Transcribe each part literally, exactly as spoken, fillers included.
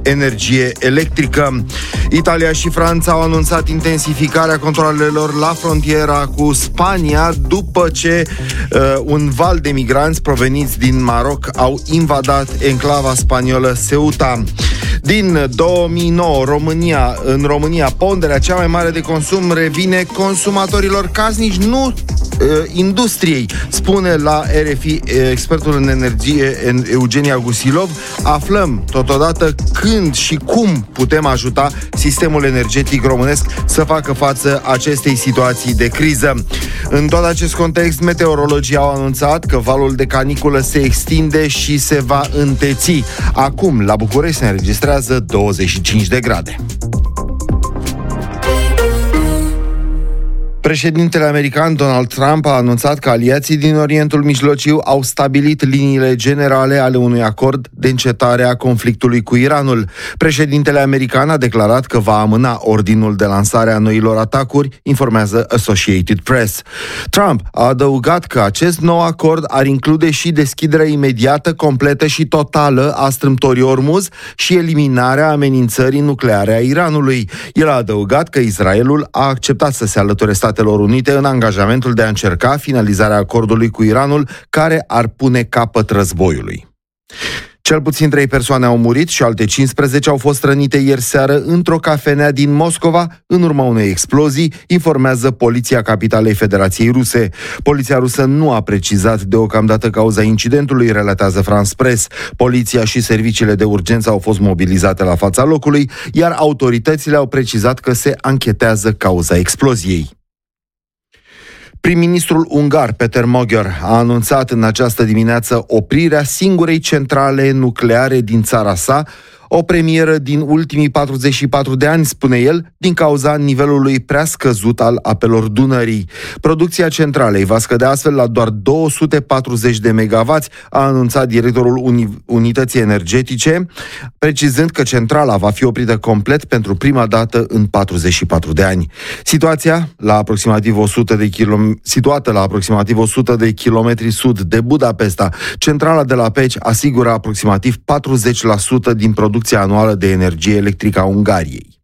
energie electrică. Italia și Franța au anunțat intensificarea controalelor la frontiera cu Spania după ce uh, un val de migranți proveniți din Maroc au invadat enclava spaniolă Ceuta. Din două mii nouă, România, în România, ponderea cea mai mare de consum revine consumatorilor casnici, nu uh, industriei, spune la R F I expertul în energie Eugenia Gusilov. Aflăm totodată când și cum putem ajuta sistemul energetic românesc să facă față acestei situații de criză. În tot acest context, meteorologii au anunțat că valul de caniculă se extinde și se va înteți. Acum, la București se înregistrează douăzeci și cinci de grade. Președintele american Donald Trump a anunțat că aliații din Orientul Mijlociu au stabilit liniile generale ale unui acord de încetare a conflictului cu Iranul. Președintele american a declarat că va amâna ordinul de lansare a noilor atacuri, informează Associated Press. Trump a adăugat că acest nou acord ar include și deschiderea imediată, completă și totală a strâmtorii Ormuz și eliminarea amenințării nucleare a Iranului. El a adăugat că Israelul a acceptat să se alăture Statelor Unite în angajamentul de a încerca finalizarea acordului cu Iranul, care ar pune capăt războiului. Cel puțin trei persoane au murit și alte cincisprezece au fost rănite ieri seară într-o cafenea din Moscova în urma unei explozii, informează Poliția Capitalei Federației Ruse. Poliția rusă nu a precizat deocamdată cauza incidentului, relatează France Press. Poliția și serviciile de urgență au fost mobilizate la fața locului, iar autoritățile au precizat că se anchetează cauza exploziei. Prim-ministrul ungar, Peter Magyar, a anunțat în această dimineață oprirea singurei centrale nucleare din țara sa, o premieră din ultimii patruzeci și patru de ani, spune el, din cauza nivelului prea scăzut al apelor Dunării. Producția centralei va scădea astfel la doar două sute patruzeci de megawatți, a anunțat directorul uni- unității energetice, precizând că centrala va fi oprită complet pentru prima dată în patruzeci și patru de ani. Situația, la aproximativ o sută de kilom- situată la aproximativ o sută de kilometri sud de Budapesta, centrala de la Peci asigură aproximativ patruzeci la sută din producția anuală de energie electrică a Ungariei.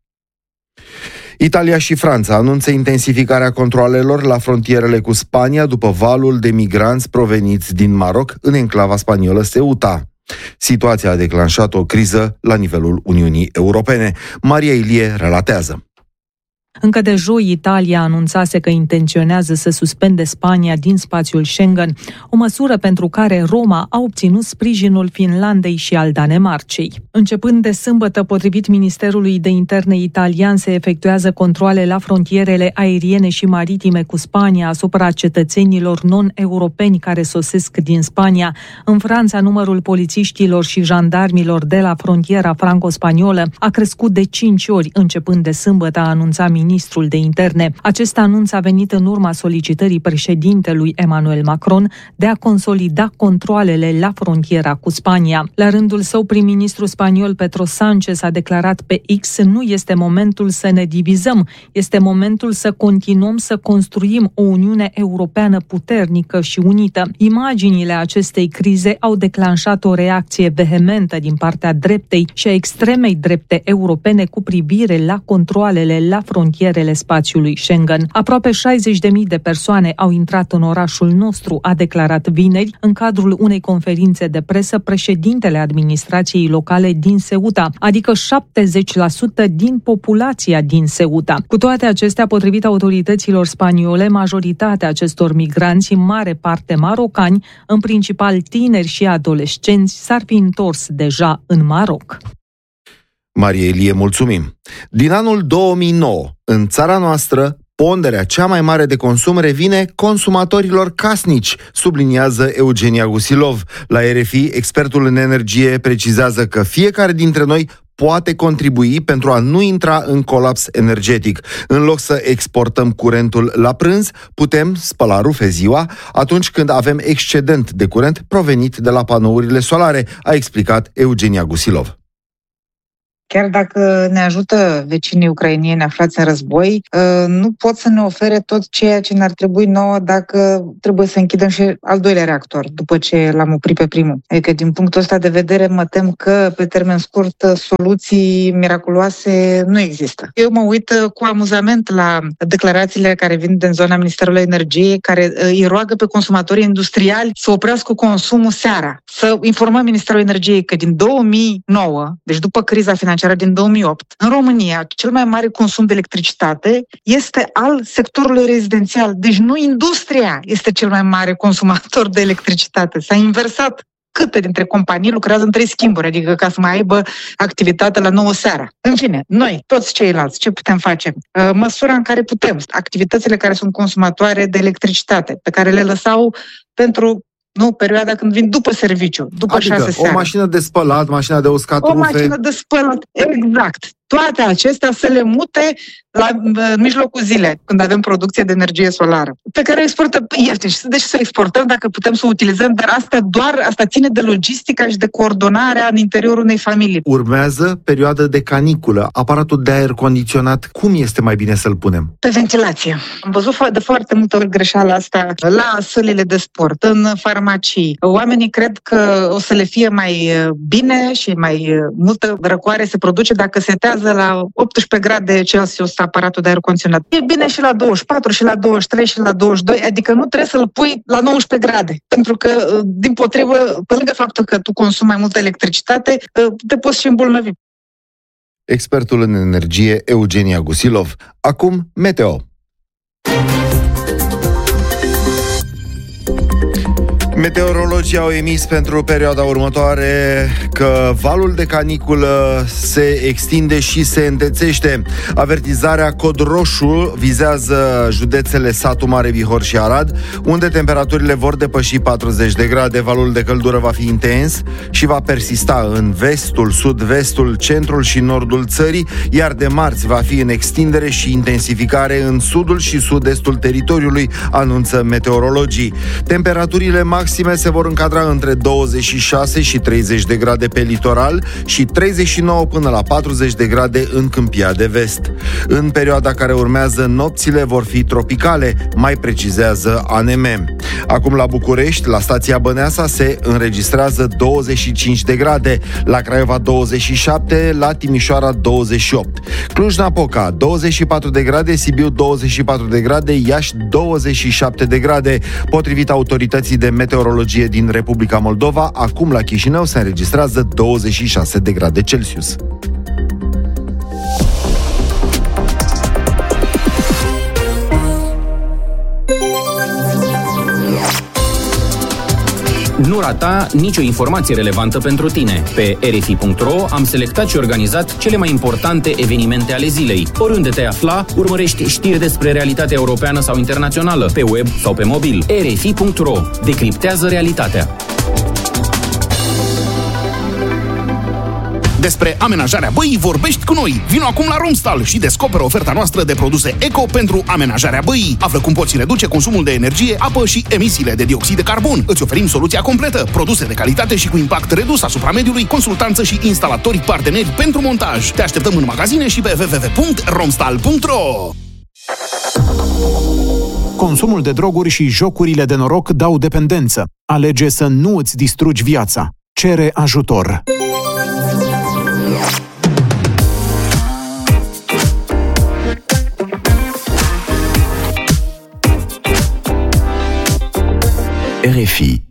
Italia și Franța anunță intensificarea controalelor la frontierele cu Spania după valul de migranți proveniți din Maroc în enclava spaniolă Ceuta. Situația a declanșat o criză la nivelul Uniunii Europene. Maria Ilie relatează. Încă de joi, Italia anunțase că intenționează să suspende Spania din spațiul Schengen, o măsură pentru care Roma a obținut sprijinul Finlandei și al Danemarcei. Începând de sâmbătă, potrivit Ministerului de Interne italian, se efectuează controale la frontierele aeriene și maritime cu Spania asupra cetățenilor non-europeni care sosesc din Spania. În Franța, numărul polițiștilor și jandarmilor de la frontiera franco-spaniolă a crescut de cinci ori, începând de sâmbătă, a anunțat ministrul de interne. Acest anunț a venit în urma solicitării președintelui Emmanuel Macron de a consolida controalele la frontiera cu Spania. La rândul său, prim-ministru spaniol Pedro Sánchez a declarat pe X: nu este momentul să ne divizăm, este momentul să continuăm să construim o Uniune Europeană puternică și unită. Imaginile acestei crize au declanșat o reacție vehementă din partea dreptei și a extremei drepte europene cu privire la controalele la frontierele spațiului Schengen. Aproape șaizeci de mii de persoane au intrat în orașul nostru, a declarat vineri, în cadrul unei conferințe de presă, președintele administrației locale din Ceuta, adică șaptezeci la sută din populația din Ceuta. Cu toate acestea, potrivit autorităților spaniole, majoritatea acestor migranți, în mare parte marocani, în principal tineri și adolescenți, s-ar fi întors deja în Maroc. Marie Elie, mulțumim! Din anul două mii nouă, în țara noastră, ponderea cea mai mare de consum revine consumatorilor casnici, subliniază Eugenia Gusilov. La R F I, expertul în energie precizează că fiecare dintre noi poate contribui pentru a nu intra în colaps energetic. În loc să exportăm curentul la prânz, putem spăla rufe ziua atunci când avem excedent de curent provenit de la panourile solare, a explicat Eugenia Gusilov. Chiar dacă ne ajută vecinii ucrainieni aflați în război, nu pot să ne ofere tot ceea ce ne-ar trebui nouă dacă trebuie să închidem și al doilea reactor, după ce l-am oprit pe primul. Adică, din punctul ăsta de vedere, mă tem că, pe termen scurt, soluții miraculoase nu există. Eu mă uit cu amuzament la declarațiile care vin din zona Ministerului Energiei, care îi roagă pe consumatorii industriali să oprească consumul seara. Să informăm Ministerul Energiei că din două mii nouă, deci după criza financiară din două mii opt, în România, cel mai mare consum de electricitate este al sectorului rezidențial. Deci nu industria este cel mai mare consumator de electricitate. S-a inversat. Câte dintre companii lucrează în trei schimburi, adică ca să mai aibă activitate la nouă seara. În fine, noi, toți ceilalți, ce putem face? Măsura în care putem. Activitățile care sunt consumatoare de electricitate, pe care le lăsau pentru nu, perioada când vin după serviciu, după adică șase seara. O mașină de spălat, mașina de uscat rufe. O mașină de spălat, exact. Toate acestea să le mute la în mijlocul zilei, când avem producție de energie solară, pe care o exportăm ieftin. Și de ce să o exportăm dacă putem să o utilizăm? Dar asta doar asta ține de logistica și de coordonarea în interiorul unei familii. Urmează perioada de caniculă. Aparatul de aer condiționat, cum este mai bine să-l punem? Pe ventilație. Am văzut de foarte multe ori greșeala asta la sălile de sport, în farmacii. Oamenii cred că o să le fie mai bine și mai multă răcoare se produce dacă setează la optsprezece grade Celsius aparatul de aer condiționat. E bine și la douăzeci și patru, și la douăzeci și trei, și la douăzeci și doi, adică nu trebuie să-l pui la nouăsprezece grade, pentru că, din potrivă, pe lângă faptul că tu consumi mai multă electricitate, te poți și îmbolnăvi. Expertul în energie, Eugenia Gusilov. Acum, meteo. Meteorologii au emis pentru perioada următoare că valul de caniculă se extinde și se întețește. Avertizarea cod roșu vizează județele Satu Mare, Bihor și Arad, unde temperaturile vor depăși patruzeci de grade. Valul de căldură va fi intens și va persista în vestul, sud-vestul, centrul și nordul țării, iar de marți va fi în extindere și intensificare în sudul și sud-estul teritoriului, anunță meteorologii. Temperaturile maxime se vor încadra între douăzeci și șase și treizeci de grade pe litoral și treizeci și nouă până la patruzeci de grade în Câmpia de Vest. În perioada care urmează, nopțile vor fi tropicale, mai precizează A N M. Acum la București, la stația Băneasa, se înregistrează douăzeci și cinci de grade, la Craiova douăzeci și șapte, la Timișoara douăzeci și opt. Cluj-Napoca douăzeci și patru de grade, Sibiu douăzeci și patru de grade, Iași douăzeci și șapte de grade. Potrivit autorității de meteorologie din Republica Moldova, acum la Chișinău se înregistrează douăzeci și șase de grade Celsius. Nu rata nicio informație relevantă pentru tine. Pe r f i punct r o am selectat și organizat cele mai importante evenimente ale zilei. Oriunde te afla, urmărești știri despre realitatea europeană sau internațională, pe web sau pe mobil. r f i punct r o. Decriptează realitatea. Despre amenajarea băii vorbești cu noi. Vino acum la Romstal și descoperă oferta noastră de produse eco pentru amenajarea băii. Află cum poți reduce consumul de energie, apă și emisiile de dioxid de carbon. Îți oferim soluția completă, produse de calitate și cu impact redus asupra mediului, consultanță și instalatori parteneri pentru montaj. Te așteptăm în magazine și pe w w w punct romstal punct r o. Consumul de droguri și jocurile de noroc dau dependență. Alege să nu îți distrugi viața. Cere ajutor. R F I